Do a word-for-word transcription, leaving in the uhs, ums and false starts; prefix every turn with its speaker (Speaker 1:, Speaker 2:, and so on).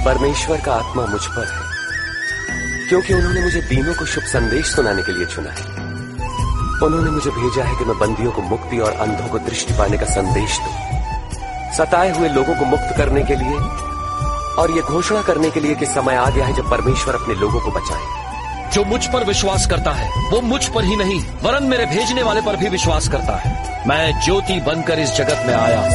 Speaker 1: परमेश्वर का आत्मा मुझ पर है, क्योंकि उन्होंने मुझे दीनों को शुभ संदेश सुनाने के लिए चुना है। उन्होंने मुझे भेजा है कि मैं बंदियों को मुक्ति और अंधों को दृष्टि पाने का संदेश दूं, सताए हुए लोगों को मुक्त करने के लिए और ये घोषणा करने के लिए कि समय आ गया है जब परमेश्वर अपने लोगों को बचाए।
Speaker 2: जो मुझ पर विश्वास करता है वो मुझ पर ही नहीं वरन मेरे भेजने वाले पर भी विश्वास करता है। मैं ज्योति बनकर इस जगत में आया।